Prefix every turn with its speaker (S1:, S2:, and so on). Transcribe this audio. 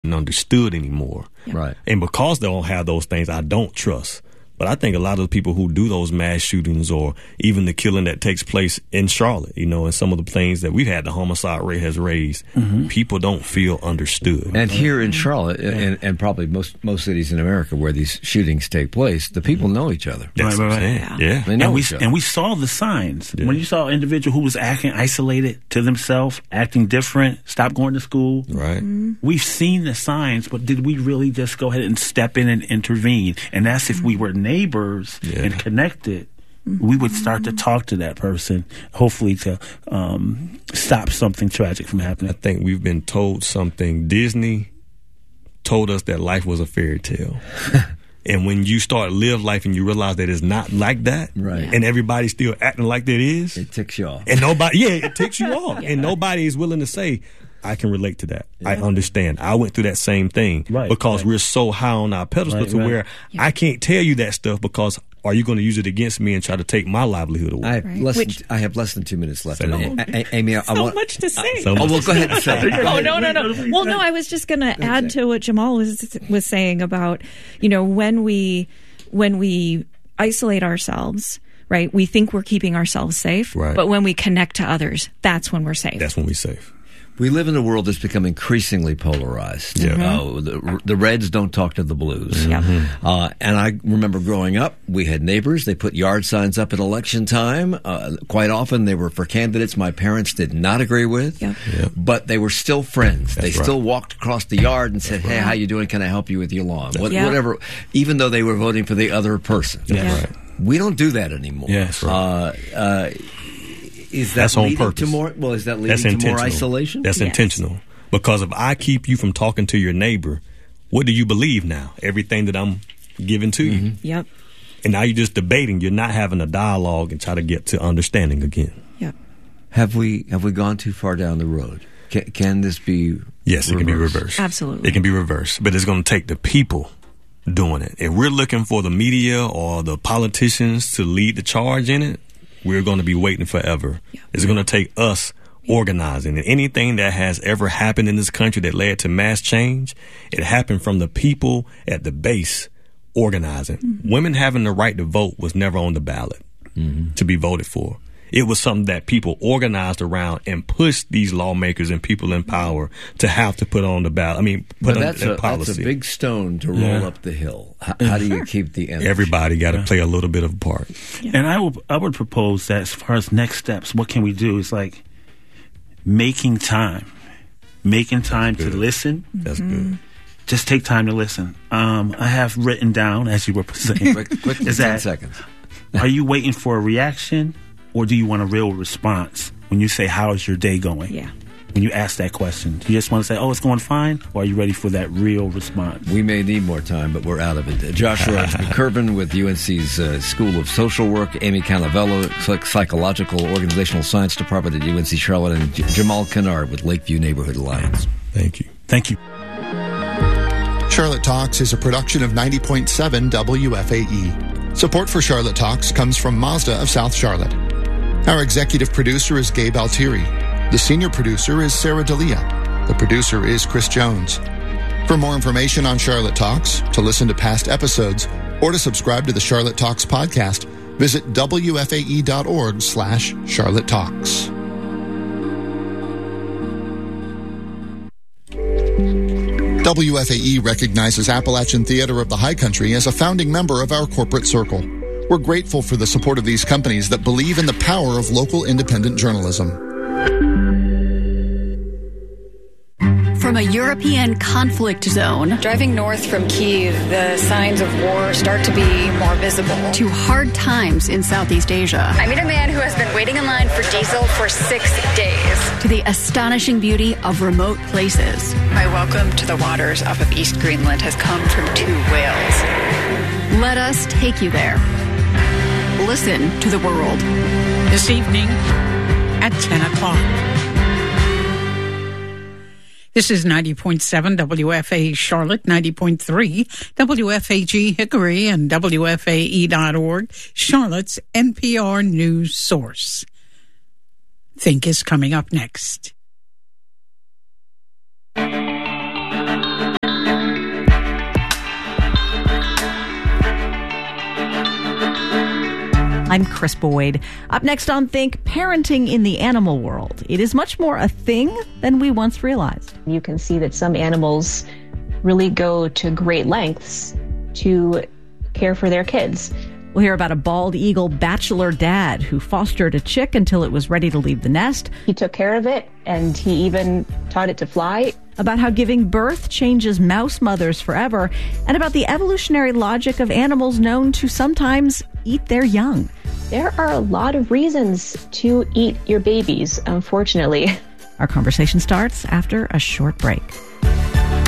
S1: and understood anymore.
S2: Right.
S1: And because they don't have those things, I don't trust. But I think a lot of the people who do those mass shootings or even the killing that takes place in Charlotte, and some of the things that we've had, the homicide rate has raised, people don't feel understood.
S2: And here in Charlotte, and probably most cities in America where these shootings take place, the people know each other.
S1: That's what I'm saying. Yeah.
S2: They know each other.
S3: And we saw the signs. Yeah. When you saw an individual who was acting isolated to themselves, acting different, stop going to school.
S1: Right.
S3: We've seen the signs, but did we really just go ahead and step in and intervene? And that's if we were neighbors and connected, we would start to talk to that person, hopefully to stop something tragic from happening.
S1: I think we've been told something. Disney told us that life was a fairy tale. And when you start live life and you realize that it's not like that,
S2: right,
S1: and everybody's still acting like that is,
S2: it ticks you off.
S1: And it ticks you off. And nobody is willing to say, I can relate to that. I understand. I went through that same thing because we're so high on our pedestal to where I can't tell you that stuff because are you going to use it against me and try to take my livelihood away?
S2: I have less than 2 minutes left.
S4: Amy, I want much to say.
S2: Well, go ahead and say.
S4: Oh, no. Well, no, I was just going to add to what Jamal was saying about, when we isolate ourselves, right, we think we're keeping ourselves safe.
S1: Right.
S4: But when we connect to others, that's when we're safe.
S1: That's when we're safe.
S2: We live in a world that's become increasingly polarized. The Reds don't talk to the Blues. And I remember growing up, we had neighbors. They put yard signs up at election time. Quite often, they were for candidates my parents did not agree with, but they were still friends. They still walked across the yard and said, hey, how you doing? Can I help you with your lawn? Whatever, even though they were voting for the other person. We don't do that anymore. Is that leading to more? Well, is that leading to more isolation?
S1: That's intentional. Because if I keep you from talking to your neighbor, what do you believe now? Everything that I'm giving to you.
S4: Yep.
S1: And now you're just debating. You're not having a dialogue and try to get to understanding again.
S4: Yep.
S2: Have we gone too far down the road? Can this be?
S1: Yes, it can be reversed.
S4: Absolutely,
S1: it can be reversed. But it's going to take the people doing it. If we're looking for the media or the politicians to lead the charge in it, we're going to be waiting forever. It's going to take us organizing. And anything that has ever happened in this country that led to mass change, it happened from the people at the base organizing. Women having the right to vote was never on the ballot to be voted for. It was something that people organized around and pushed these lawmakers and people in power to have to put on the ballot. I mean, put on policy.
S2: That's a big stone to roll up the hill. How do you keep the energy?
S1: Everybody got to play a little bit of a part.
S3: And I would propose that as far as next steps, what can we do? It's like making time to listen.
S1: That's good.
S3: Just take time to listen. I have written down, as you were saying,
S2: quick,
S3: is
S2: 10 seconds.
S3: Are you waiting for a reaction? Or do you want a real response when you say, how's your day going?
S4: Yeah.
S3: When you ask that question, do you just want to say, oh, it's going fine? Or are you ready for that real response?
S2: We may need more time, but we're out of it. Joshua McCurvin with UNC's School of Social Work, Amy Canavello, Psychological Organizational Science Department at UNC Charlotte, and Jamal Kennard with Lakeview Neighborhood Alliance.
S1: Thank you.
S3: Thank you.
S5: Charlotte Talks is a production of 90.7 WFAE. Support for Charlotte Talks comes from Mazda of South Charlotte. Our executive producer is Gabe Altieri. The senior producer is Sarah D'Elia. The producer is Chris Jones. For more information on Charlotte Talks, to listen to past episodes, or to subscribe to the Charlotte Talks podcast, visit wfae.org/Charlotte Talks. WFAE recognizes Appalachian Theater of the High Country as a founding member of our corporate circle. We're grateful for the support of these companies that believe in the power of local independent journalism.
S6: From a European conflict zone,
S7: driving north from Kyiv, the signs of war start to be more visible.
S6: To hard times in Southeast Asia.
S7: I meet a man who has been waiting in line for diesel for 6 days.
S6: To the astonishing beauty of remote places.
S7: My welcome to the waters off of East Greenland has come from 2 whales.
S6: Let us take you there. Listen to the world.
S8: This evening at 10 o'clock. This is 90.7 WFAE Charlotte, 90.3 WFAG Hickory, and WFAE.org, Charlotte's NPR news source. Think is coming up next.
S9: I'm Chris Boyd. Up next on Think, parenting in the animal world. It is much more a thing than we once realized.
S10: You can see that some animals really go to great lengths to care for their kids.
S9: We'll hear about a bald eagle bachelor dad who fostered a chick until it was ready to leave the nest.
S10: He took care of it, and he even taught it to fly.
S9: About how giving birth changes mouse mothers forever, and about the evolutionary logic of animals known to sometimes eat their young.
S10: There are a lot of reasons to eat your babies, unfortunately.
S9: Our conversation starts after a short break.